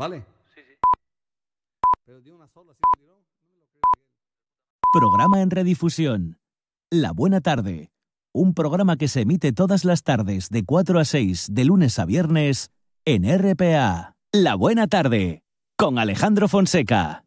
¿Vale? Sí, sí. Pero de una sola, ¿sí me tiró? No me lo creo, Miguel. Programa en redifusión. La Buena Tarde. Un programa que se emite todas las tardes de 4 a 6 de lunes a viernes en RPA. La Buena Tarde con Alejandro Fonseca.